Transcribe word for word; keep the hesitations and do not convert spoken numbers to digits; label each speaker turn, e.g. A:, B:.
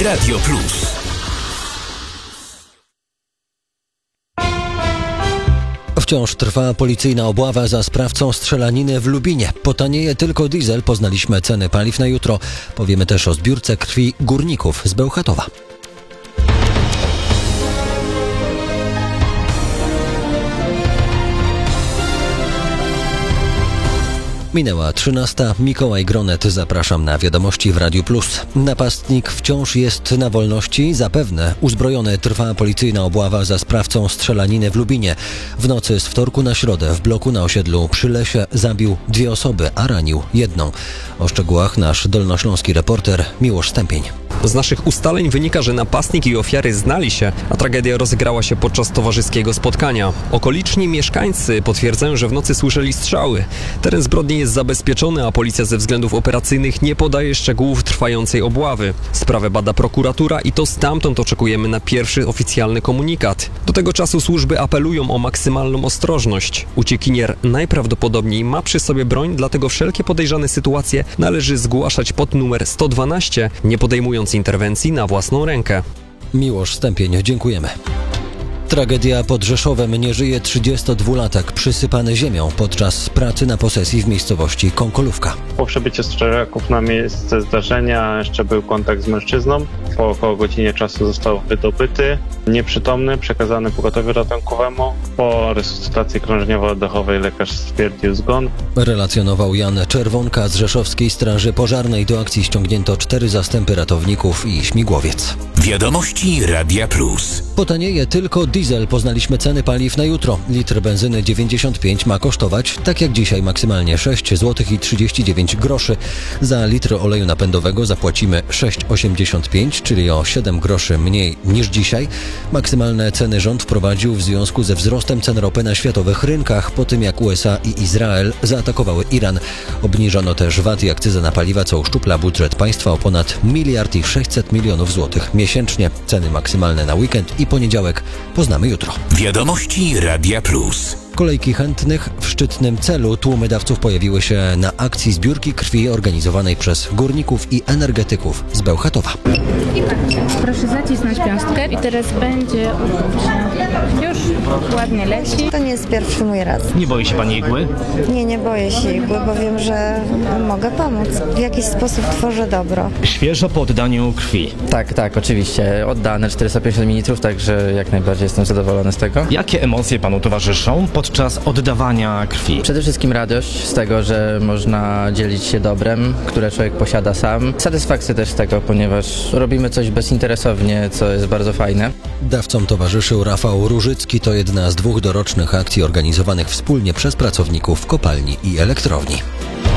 A: Radio Plus.
B: Wciąż trwa policyjna obława za sprawcą strzelaniny w Lubinie. Potanieje tylko diesel. Poznaliśmy ceny paliw na jutro. Powiemy też o zbiórce krwi górników z Bełchatowa. Minęła trzynasta. Mikołaj Gronet, zapraszam na wiadomości w Radiu Plus. Napastnik wciąż jest na wolności. Zapewne uzbrojony trwa policyjna obława za sprawcą strzelaniny w Lubinie. W nocy z wtorku na środę w bloku na osiedlu przy Lesie zabił dwie osoby, a ranił jedną. O szczegółach nasz dolnośląski reporter Miłosz Stępień.
C: Z naszych ustaleń wynika, że napastnik i ofiary znali się, a tragedia rozegrała się podczas towarzyskiego spotkania. Okoliczni mieszkańcy potwierdzają, że w nocy słyszeli strzały. Teren zbrodni jest zabezpieczony, a policja ze względów operacyjnych nie podaje szczegółów trwającej obławy. Sprawę bada prokuratura i to stamtąd oczekujemy na pierwszy oficjalny komunikat. Do tego czasu służby apelują o maksymalną ostrożność. Uciekinier najprawdopodobniej ma przy sobie broń, dlatego wszelkie podejrzane sytuacje należy zgłaszać pod numer sto dwanaście, nie podejmując interwencji na własną rękę.
B: Miłosz Stępień, dziękujemy. Tragedia pod Rzeszowem. Nie żyje trzydziestodwulatek przysypany ziemią podczas pracy na posesji w miejscowości Kąkolówka.
D: Po przybyciu strażaków na miejsce zdarzenia jeszcze był kontakt z mężczyzną. Po około godzinie czasu został wydobyty, nieprzytomny, przekazany pogotowiu ratunkowemu. Po resuscytacji krążniowo-oddechowej lekarz stwierdził zgon.
B: Relacjonował Jan Czerwonka z Rzeszowskiej Straży Pożarnej. Do akcji ściągnięto cztery zastępy ratowników i śmigłowiec.
A: Wiadomości Radia Plus.
B: Potanieje tylko diesel. Poznaliśmy ceny paliw na jutro. Litr benzyny dziewięćdziesiąt pięć ma kosztować, tak jak dzisiaj, maksymalnie sześć złotych trzydzieści dziewięć groszy. Za litr oleju napędowego zapłacimy sześć osiemdziesiąt pięć, czyli o siedem groszy mniej niż dzisiaj. Maksymalne ceny rząd wprowadził w związku ze wzrostem cen ropy na światowych rynkach, po tym jak U S A i Izrael zaatakowały Iran. Obniżono też V A T i akcyzę na paliwa, co uszczupla budżet państwa o ponad miliard i sześćset milionów złotych miesięcznie. Ceny maksymalne na weekend i poniedziałek poznamy jutro.
A: Wiadomości Radia Plus.
B: Kolejki chętnych w szczytnym celu. Tłumy dawców pojawiły się na akcji zbiórki krwi organizowanej przez górników i energetyków z Bełchatowa.
E: Proszę zacisnąć piąstkę i teraz będzie już ładnie leci.
F: To nie jest pierwszy mój raz.
G: Nie boi się pani igły?
F: Nie, nie boję się igły, bo wiem, że mogę pomóc. W jakiś sposób tworzę dobro.
G: Świeżo po oddaniu krwi.
H: Tak, tak, oczywiście. Oddane czterysta pięćdziesiąt mililitrów, także jak najbardziej jestem zadowolony z tego.
G: Jakie emocje panu towarzyszą podczas oddawania krwi?
H: Przede wszystkim radość z tego, że można dzielić się dobrem, które człowiek posiada sam. Satysfakcja też z tego, ponieważ robimy coś bezinteresownie, co jest bardzo fajne.
B: Dawcom towarzyszył Rafał Różycki. To jedna z dwóch dorocznych akcji organizowanych wspólnie przez pracowników kopalni i elektrowni.